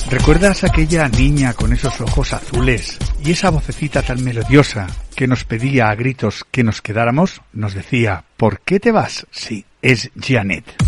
¿Recuerdas aquella niña con esos ojos azules y esa vocecita tan melodiosa que nos pedía a gritos que nos quedáramos? Nos decía, ¿por qué te vas? Sí, es Janet.